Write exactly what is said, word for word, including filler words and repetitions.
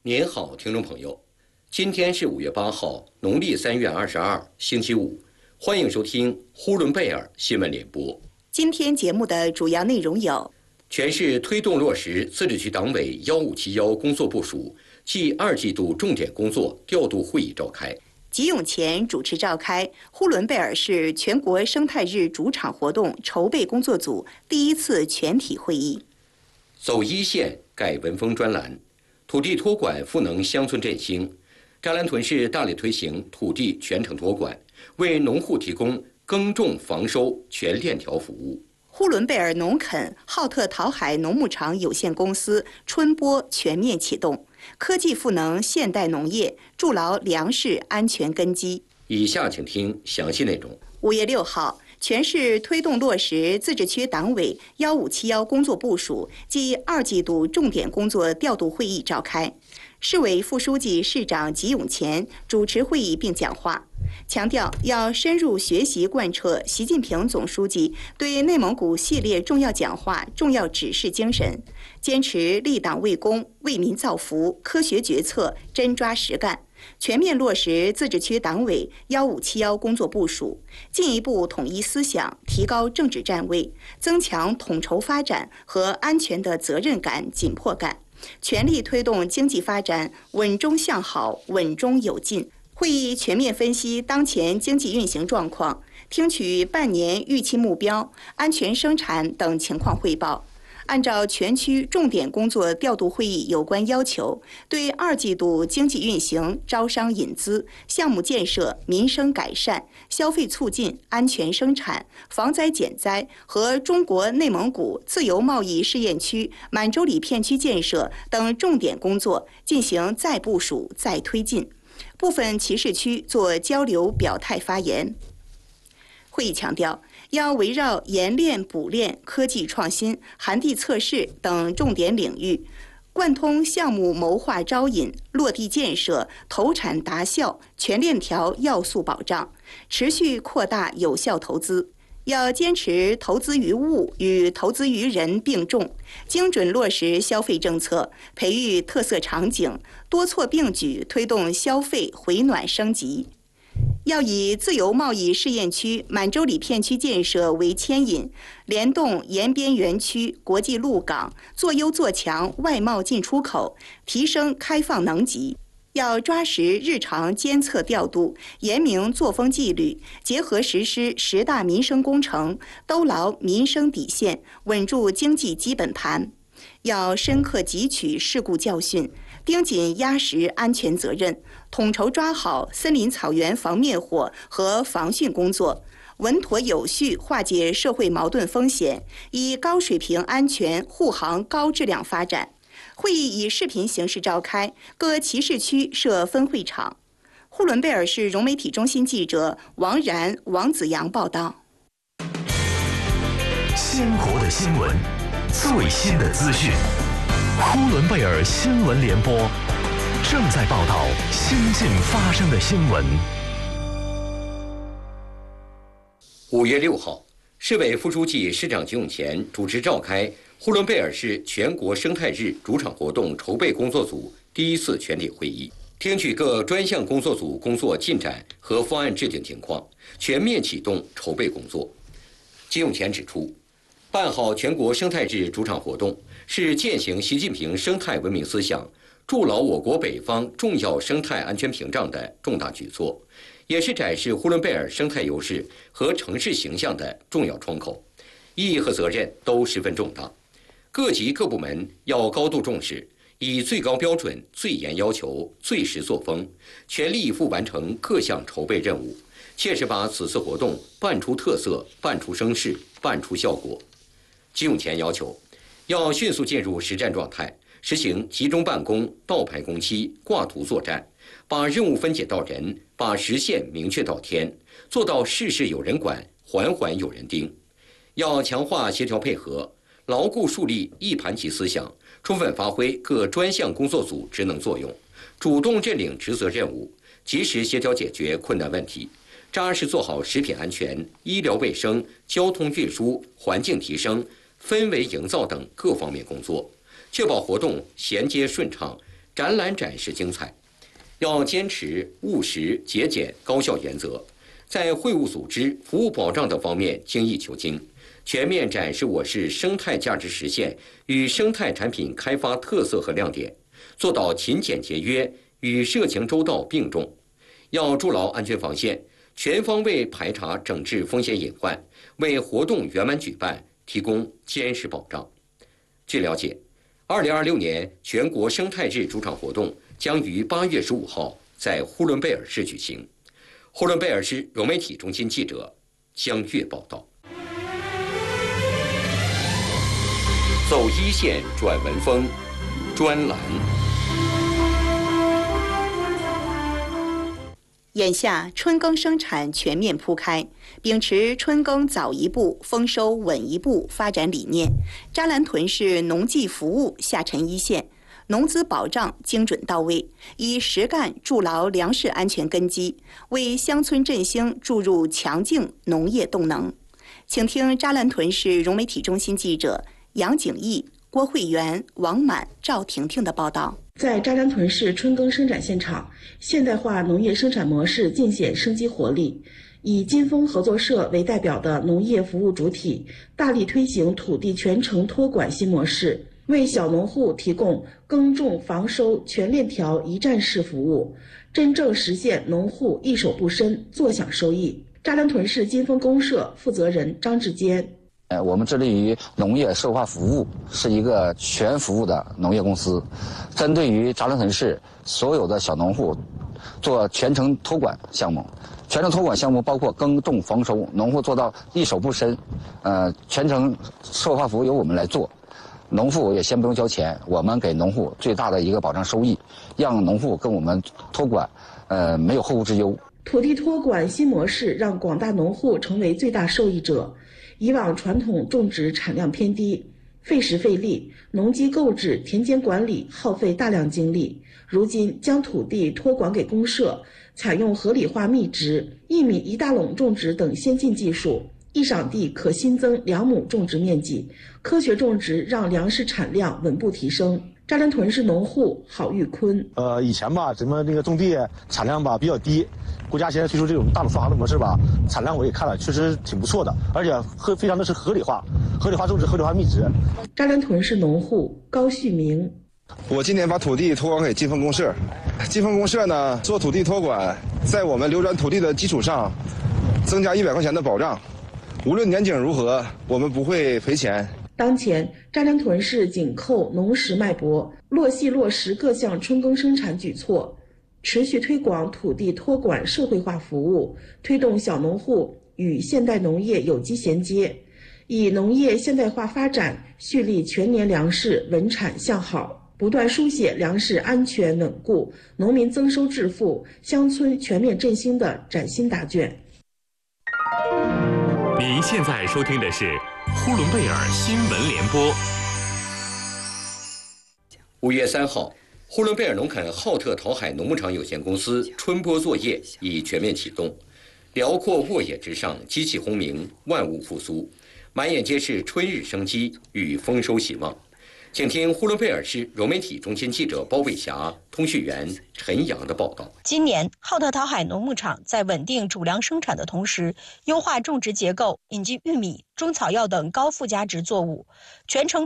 您好，听众朋友，今天是五月八号，农历三月二十二，星期五，欢迎收听呼伦贝尔新闻联播。 今天节目的主要内容有： 全市推动落实自治区党委幺五七幺工作部署暨二季度重点工作调度会议召开。 吉永前主持召开呼伦贝尔市全国生态日主场活动筹备工作组第一次全体会议。 走一线改文风专栏，土地托管赋能乡村振兴。扎兰屯市大力推行土地全程托管，为农户提供耕种防收全链条服务。 呼伦贝尔农垦浩特桃海农牧场有限公司春播全面启动，科技赋能现代农业，筑牢粮食安全根基。 以下请听详细内容。 五月六号，全市推动落实自治区党委幺五七幺工作部署暨二季度重点工作调度会议召开。市委副书记、市长吉永前主持会议并讲话，强调要深入学习贯彻习近平总书记对内蒙古系列重要讲话重要指示精神，坚持立党为公、为民造福，科学决策，真抓实干，全面落实自治区党委幺五七幺工作部署，进一步统一思想，提高政治站位，增强统筹发展和安全的责任感、紧迫感，全力推动经济发展稳中向好、稳中有进。会议全面分析当前经济运行状况，听取半年预期目标、安全生产等情况汇报。按照全区重点工作调度会议有关要求，对二季度经济运行、招商引资、项目建设、民生改善、消费促进、安全生产、防灾减灾和中国内蒙古自由贸易试验区满洲里片区建设等重点工作进行再部署、再推进。部分其事区做交流表态发言。会议强调，要围绕冶炼补炼、科技创新、涵地测试等重点领域，贯通项目谋划招引、落地建设、投产达效全链条要素保障，持续扩大有效投资。要坚持投资于物与投资于人并重，精准落实消费政策，培育特色场景，多措并举推动消费回暖升级。要以自由贸易试验区满洲里片区建设为牵引，联动沿边园区、国际陆港，做优做强外贸进出口，提升开放能级。要抓实日常监测调度，严明作风纪律，结合实施十大民生工程，兜牢民生底线，稳住经济基本盘。要深刻汲取事故教训，盯紧压实安全责任，统筹抓好森林草原防灭火和防汛工作，稳妥有序化解社会矛盾风险，以高水平安全护航高质量发展。会议以视频形式召开，各其事区设分会场。呼伦贝尔市融媒体中心记者王然、王子阳报道。 鲜活的新闻，最新的资讯。呼伦贝尔新闻联播正在报道新近发生的新闻。 五月六号，市委副书记、市长吉永前主持召开呼伦贝尔市全国生态日主场活动筹备工作组第一次全体会议，听取各专项工作组工作进展和方案制定情况，全面启动筹备工作。吉永前指出，办好全国生态日主场活动是践行习近平生态文明思想、筑牢我国北方重要生态安全屏障的重大举措，也是展示呼伦贝尔生态优势和城市形象的重要窗口，意义和责任都十分重大。各级各部门要高度重视，以最高标准、最严要求、最实作风，全力以赴完成各项筹备任务，切实把此次活动办出特色、办出声势、办出效果。吉永前要求，要迅速进入实战状态，实行集中办公、倒排工期、挂图作战，把任务分解到人，把实现明确到天，做到事事有人管，环环有人盯。要强化协调配合，牢固树立一盘棋思想，充分发挥各专项工作组职能作用，主动认领职责任务，及时协调解决困难问题，扎实做好食品安全、医疗卫生、交通运输、环境提升、氛围营造等各方面工作，确保活动衔接顺畅， 展览展示精彩。要坚持务实、节俭、高效原则，在会务组织、服务保障等方面精益求精，全面展示我市生态价值实现与生态产品开发特色和亮点，做到勤俭节约与涉情周到并重。要筑牢安全防线，全方位排查整治风险隐患，为活动圆满举办提供坚实保障。据了解，二零二六年全国生态日主场活动将于八月十五号在呼伦贝尔市举行。呼伦贝尔市融媒体中心记者江月报道。走一线转文风专栏。 眼下春耕生产全面铺开，秉持春耕早一步、丰收稳一步发展理念，扎兰屯市农技服务下沉一线，农资保障精准到位，以实干筑牢粮食安全根基，为乡村振兴注入强劲农业动能。请听扎兰屯市融媒体中心记者杨景义、郭慧媛、王满、赵婷婷的报道。 在扎兰屯市春耕生产现场，现代化农业生产模式尽显生机活力。以金丰合作社为代表的农业服务主体，大力推行土地全程托管新模式，为小农户提供耕种、防收全链条一站式服务，真正实现农户一手不伸，坐享收益。扎兰屯市金丰公社负责人张志坚。 呃，我们致力于农业社会化服务，是一个全服务的农业公司，针对于扎兰屯市所有的小农户做全程托管项目。全程托管项目包括耕种、防收，农户做到一手不伸，呃，全程社会化服务由我们来做，农户也先不用交钱，我们给农户最大的一个保障收益，让农户跟我们托管，呃，没有后顾之忧。 土地托管新模式让广大农户成为最大受益者。以往传统种植产量偏低，费时费力，农机购置、田间管理耗费大量精力。如今将土地托管给公社，采用合理化密植、一米一大垄种植等先进技术，一晌地可新增两亩种植面积。科学种植让粮食产量稳步提升。扎兰屯市农户郝玉坤， 呃，以前吧，咱们那个种地产量吧比较低，国家现在推出这种大垄放行的模式吧，产量我也看了，确实挺不错的，而且合非常的是合理化，合理化种植，合理化密植。 扎兰屯市农户高旭明， 我今年把土地托管给金丰公社，金丰公社呢做土地托管，在我们流转土地的基础上，增加一百块钱的保障，无论年景如何，我们不会赔钱。 当前，扎兰屯市紧扣农时脉搏，落细落实各项春耕生产举措，持续推广土地托管社会化服务，推动小农户与现代农业有机衔接，以农业现代化发展蓄力全年粮食稳产向好，不断书写粮食安全稳固、农民增收致富、乡村全面振兴的崭新答卷。 您现在收听的是呼伦贝尔新闻联播。 五月三号，呼伦贝尔农垦浩特桃海农牧场有限公司春播作业已全面启动，辽阔沃野之上，机器轰鸣，万物复苏，满眼皆是春日生机与丰收希望。请听呼伦贝尔市融媒体中心记者包伟霞、通讯员陈阳的报道。 今年，浩特桃海农牧场在稳定主粮生产的同时，优化种植结构，引进玉米、中草药等高附加值作物，全程